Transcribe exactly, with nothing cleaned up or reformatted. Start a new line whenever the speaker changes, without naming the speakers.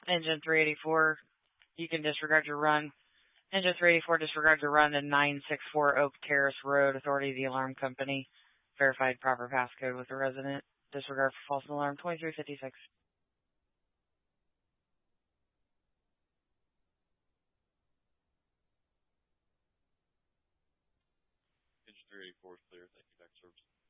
Engine three eighty-four, you can disregard your run. Engine three eighty-four, disregard your run to nine sixty-four Oak Terrace Road, Authority of the Alarm Company. Verified proper passcode with the resident. Disregard for false alarm, twenty-three fifty-six.
Engine three eighty-four is clear. Thank you, back service.